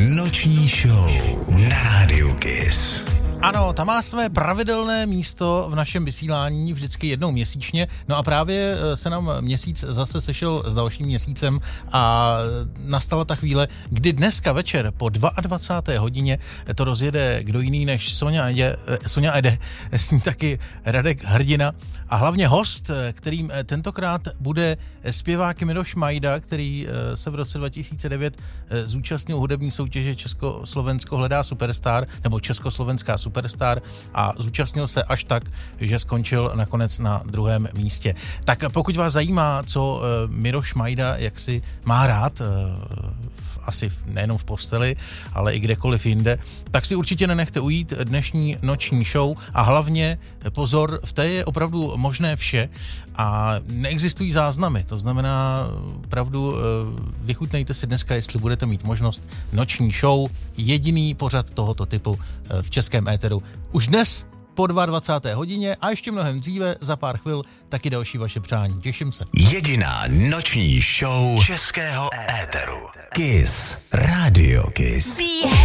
noční show na Rádiu Kiss. Ano, tam má své pravidelné místo v našem vysílání vždycky jednou měsíčně. No a právě se nám měsíc zase sešel s dalším měsícem a nastala ta chvíle, kdy dneska večer po 22. hodině to rozjede kdo jiný než Sonja Ede, s ní taky Radek Hrdina a hlavně host, kterým tentokrát bude zpěvák Miroš Majda, který se v roce 2009 zúčastnil hudební soutěže Československo hledá superstar, nebo Československá superstar a zúčastnil se až tak, že skončil nakonec na 2. místě. Tak pokud vás zajímá, co Miroš Majda jaksi má rád, asi nejenom v posteli, ale i kdekoliv jinde, tak si určitě nenechte ujít dnešní noční show a hlavně pozor, v té je opravdu možné vše a neexistují záznamy, to znamená opravdu vychutnejte si dneska, jestli budete mít možnost noční show, jediný pořad tohoto typu v českém éteru. Už dnes po 22. hodině a ještě mnohem dříve, za pár chvil, taky další vaše přání. Těším se. Jediná noční show českého éteru. Kiss. Radio Kiss.